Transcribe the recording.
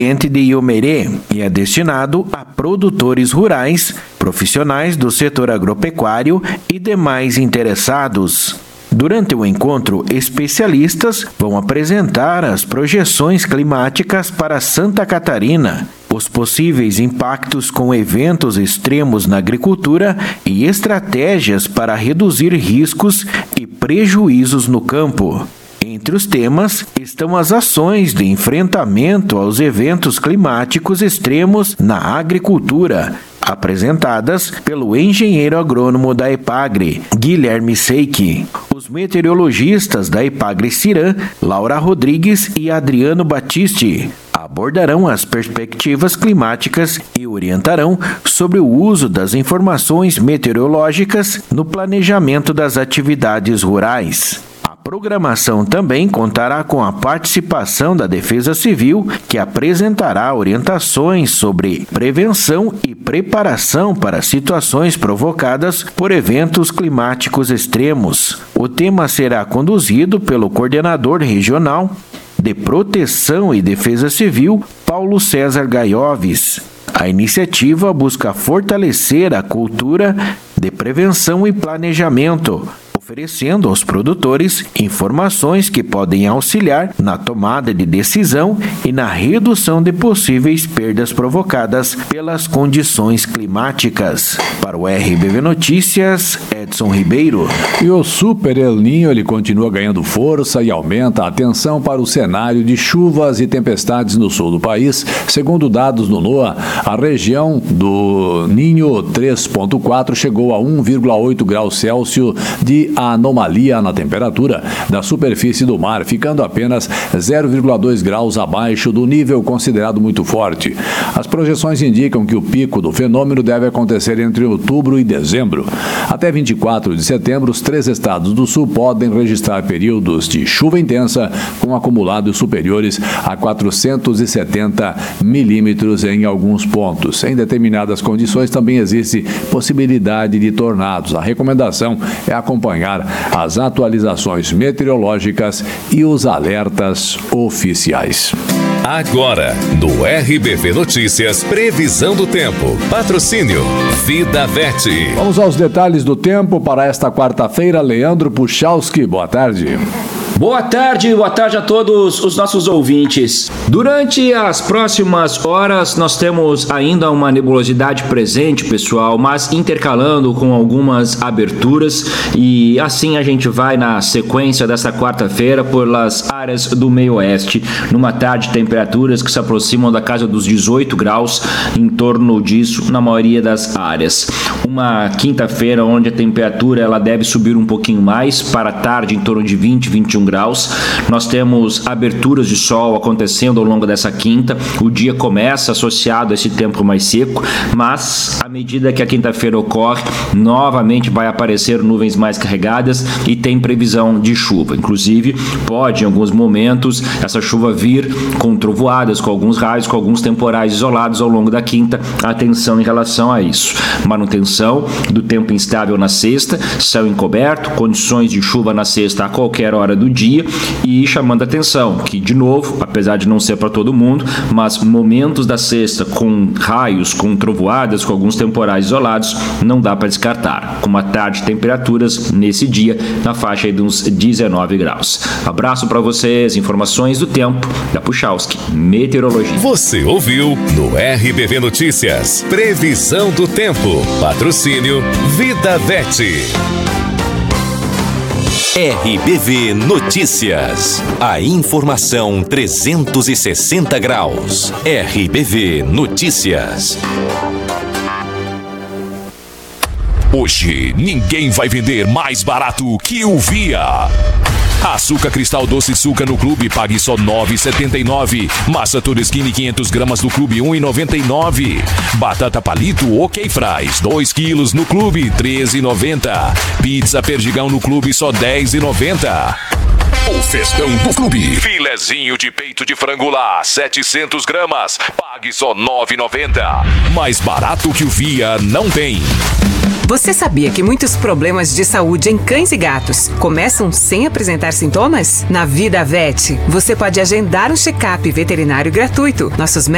de Iomerê e é destinado a produtores rurais, profissionais do setor agropecuário e demais interessados. Durante o encontro, especialistas vão apresentar as projeções climáticas para Santa Catarina, os possíveis impactos com eventos extremos na agricultura e estratégias para reduzir riscos e prejuízos no campo. Entre os temas estão as ações de enfrentamento aos eventos climáticos extremos na agricultura, apresentadas pelo engenheiro agrônomo da EPAGRE, Guilherme Seiki. Os meteorologistas da EPAGRE-Ciran, Laura Rodrigues e Adriano Battisti, abordarão as perspectivas climáticas e orientarão sobre o uso das informações meteorológicas no planejamento das atividades rurais. A programação também contará com a participação da Defesa Civil, que apresentará orientações sobre prevenção e preparação para situações provocadas por eventos climáticos extremos. O tema será conduzido pelo coordenador regional de Proteção e Defesa Civil, Paulo César Gaioves. A iniciativa busca fortalecer a cultura de prevenção e planejamento, oferecendo aos produtores informações que podem auxiliar na tomada de decisão e na redução de possíveis perdas provocadas pelas condições climáticas. Para o RBV Notícias, Edson Ribeiro. E o Super El Niño, ele continua ganhando força e aumenta a atenção para o cenário de chuvas e tempestades no sul do país. Segundo dados do NOAA, a região do Ninho 3.4 chegou a 1,8 graus Celsius de anomalia na temperatura da superfície do mar, ficando apenas 0,2 graus abaixo do nível considerado muito forte. As projeções indicam que o pico do fenômeno deve acontecer entre outubro e dezembro. Até 24 de setembro, os 3 estados do sul podem registrar períodos de chuva intensa com acumulados superiores a 470 milímetros em alguns pontos. Em determinadas condições também existe possibilidade de tornados. A recomendação é acompanhar as atualizações meteorológicas e os alertas oficiais. Agora, no RBV Notícias, previsão do tempo. Patrocínio Vida Vete. Vamos aos detalhes do tempo para esta quarta-feira. Leandro Puchalski, boa tarde. Boa tarde a todos os nossos ouvintes. Durante as próximas horas nós temos ainda uma nebulosidade presente, pessoal, mas intercalando com algumas aberturas, e assim a gente vai na sequência desta quarta-feira pelas áreas do meio oeste, numa tarde de temperaturas que se aproximam da casa dos 18 graus, em torno disso na maioria das áreas. Uma quinta-feira onde a temperatura ela deve subir um pouquinho mais, para a tarde em torno de 20, 21 graus. Nós temos aberturas de sol acontecendo ao longo dessa quinta. O dia começa associado a esse tempo mais seco, mas à medida que a quinta-feira ocorre, novamente vai aparecer nuvens mais carregadas e tem previsão de chuva. Inclusive, pode em alguns momentos essa chuva vir com trovoadas, com alguns raios, com alguns temporais isolados ao longo da quinta. Atenção em relação a isso. Manutenção do tempo instável na sexta, céu encoberto, condições de chuva na sexta a qualquer hora do dia, e chamando a atenção que, de novo, apesar de não ser para todo mundo, mas momentos da sexta com raios, com trovoadas, com alguns temporais isolados, não dá para descartar. Com uma tarde de temperaturas nesse dia na faixa aí de uns 19 graus. Abraço para vocês, informações do tempo da Puchalski Meteorologia. Você ouviu no RBV Notícias, previsão do tempo. Patrocínio Vida Vete. RBV Notícias. A informação 360 graus. RBV Notícias. Hoje, ninguém vai vender mais barato que o Via. Açúcar Cristal Doce Suca no Clube, pague só R$ 9,79. Massa Toresquini 500 gramas no Clube, R$ 1,99. Batata Palito OK Fries 2 quilos no Clube, R$ 13,90. Pizza Perdigão no Clube, só R$ 10,90. O festão do Clube. Filezinho de peito de frango lá, 700 gramas, pague só R$ 9,90. Mais barato que o Via não tem. Você sabia que muitos problemas de saúde em cães e gatos começam sem apresentar sintomas? Na Vida Vet, você pode agendar um check-up veterinário gratuito. Nossos